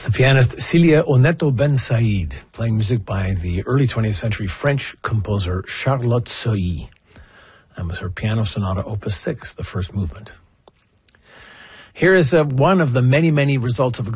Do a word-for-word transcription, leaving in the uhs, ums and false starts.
That's the pianist Celia Oneto Ben Said, playing music by the early twentieth century French composer Charlotte Sohi. That was her Piano Sonata Opus six, the first movement. Here is uh, one of the many, many results of a